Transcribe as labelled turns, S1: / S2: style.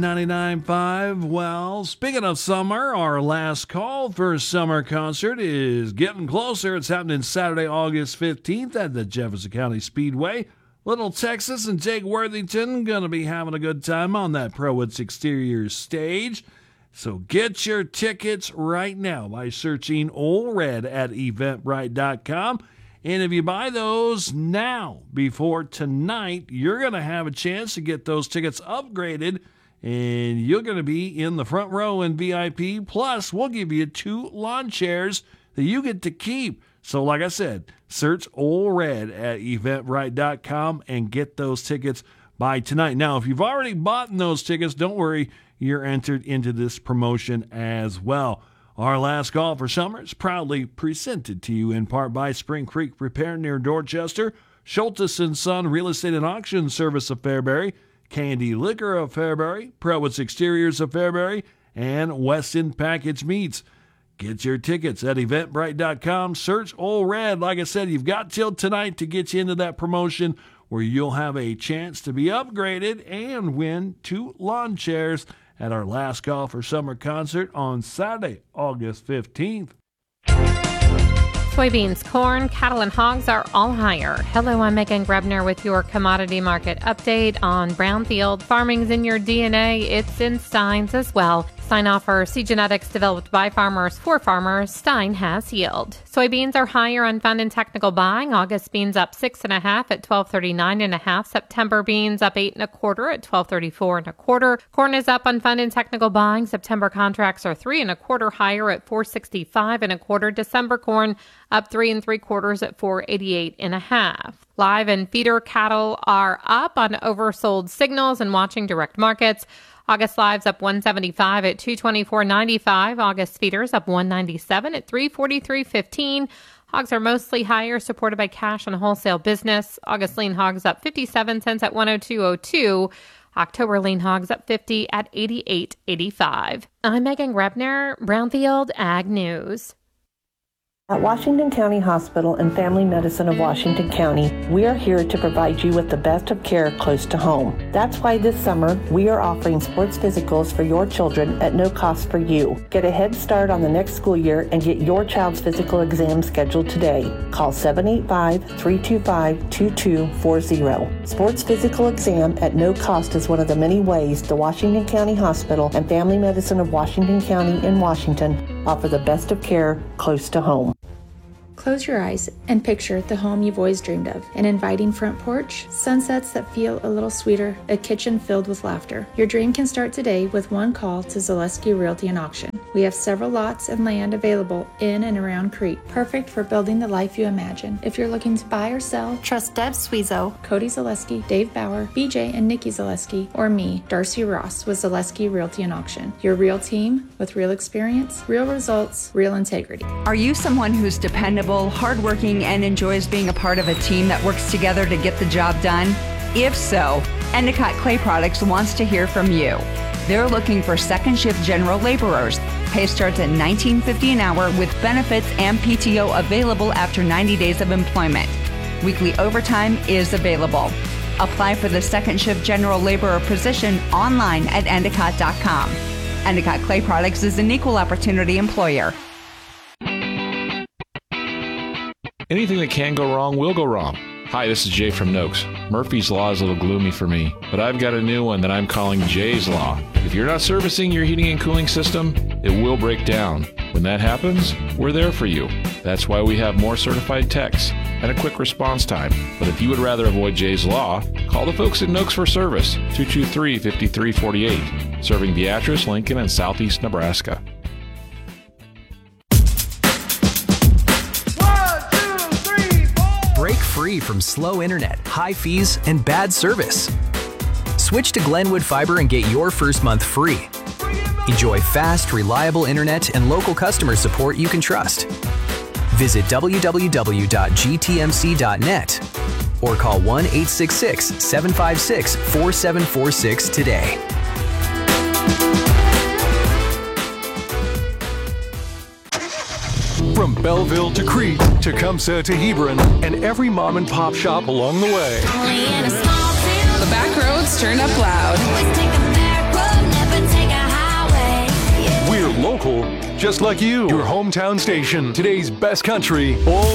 S1: 99.5. Well, speaking of summer, our last call for summer concert is getting closer. It's happening Saturday, August 15th at the Jefferson County Speedway. Little Texas and Jake Worthington going to be having a good time on that ProWoods Exterior stage. So get your tickets right now by searching Ole Red at Eventbrite.com. And if you buy those now before tonight, you're going to have a chance to get those tickets upgraded, and you're going to be in the front row in VIP. Plus, we'll give you 2 lawn chairs that you get to keep. So like I said, search Ole Red at Eventbrite.com and get those tickets by tonight. Now, if you've already bought those tickets, don't worry, you're entered into this promotion as well. Our last call for summer is proudly presented to you in part by Spring Creek Repair near Dorchester, Schultes & Son Real Estate and Auction Service of Fairbury, Candy Liquor of Fairbury, ProWoods Exteriors of Fairbury, and Weston Package Meats. Get your tickets at Eventbrite.com. Search Ole Red. Like I said, you've got till tonight to get you into that promotion where you'll have a chance to be upgraded and win 2 lawn chairs at our last call for summer concert on Saturday, August 15th.
S2: Soybeans, corn, cattle, and hogs are all higher. Hello, I'm Megan Grebner with your commodity market update on Brownfield. Farming's in your DNA. It's in Stein's as well. Stein offers seed genetics developed by farmers for farmers. Stein has yield. Soybeans are higher on fund and technical buying. August beans up 6.5 at 12.39.5. September beans up 8.25 at 12.34.25. Corn is up on fund and technical buying. September contracts are 3.25 higher at 4.65.25. December corn up 3.75 at 4.88.5. Live and feeder cattle are up on oversold signals and watching direct markets. August lives up 175 at 224.95. August feeders up 197 at 343.15. Hogs are mostly higher, supported by cash and wholesale business. August lean hogs up 57 cents at 102.02. October lean hogs up 50 at 88.85. I'm Megan Grebner, Brownfield Ag News.
S3: At Washington County Hospital and Family Medicine of Washington County, we are here to provide you with the best of care close to home. That's why this summer, we are offering sports physicals for your children at no cost for you. Get a head start on the next school year and get your child's physical exam scheduled today. Call 785-325-2240. Sports physical exam at no cost is one of the many ways the Washington County Hospital and Family Medicine of Washington County in Washington offer the best of care close to home.
S4: Close your eyes and picture the home you've always dreamed of. An inviting front porch, sunsets that feel a little sweeter, a kitchen filled with laughter. Your dream can start today with one call to Zaleski Realty and Auction. We have several lots and land available in and around Crete, perfect for building the life you imagine. If you're looking to buy or sell, trust Deb Sweezo, Cody Zaleski, Dave Bauer, BJ and Nikki Zaleski, or me, Darcy Ross, with Zaleski Realty and Auction. Your real team with real experience, real results, real integrity.
S5: Are you someone who's dependable, hardworking, and enjoys being a part of a team that works together to get the job done? If so, Endicott Clay Products wants to hear from you. They're looking for second shift general laborers. Pay starts at $19.50 an hour with benefits and PTO available after 90 days of employment. Weekly overtime is available. Apply for the second shift general laborer position online at endicott.com. Endicott Clay Products is an equal opportunity employer.
S6: Anything that can go wrong will go wrong. Hi, this is Jay from Noakes. Murphy's Law is a little gloomy for me, but I've got a new one that I'm calling Jay's Law. If you're not servicing your heating and cooling system, it will break down. When that happens, we're there for you. That's why we have more certified techs and a quick response time. But if you would rather avoid Jay's Law, call the folks at Noakes for service, 223-5348, serving Beatrice, Lincoln, and southeast Nebraska.
S7: Break free from slow internet, high fees, and bad service. Switch to Glenwood Fiber and get your first month free. Enjoy fast, reliable internet and local customer support you can trust. Visit www.gtmc.net or call 1-866-756-4746 today.
S8: From Belleville to Crete, Tecumseh to Hebron, and every mom and pop shop along the way.
S9: The back roads turn up loud.
S8: Just like you, your hometown station, today's best country, all